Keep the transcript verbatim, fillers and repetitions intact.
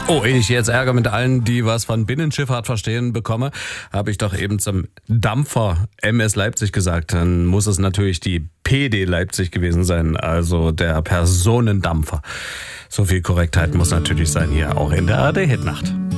Oh, ehe ich jetzt Ärger mit allen, die was von Binnenschifffahrt verstehen, bekomme, habe ich doch eben zum Dampfer M S Leipzig gesagt. Dann muss es natürlich die P D Leipzig gewesen sein, also der Personendampfer. So viel Korrektheit muss natürlich sein hier auch in der A R D-Hitnacht.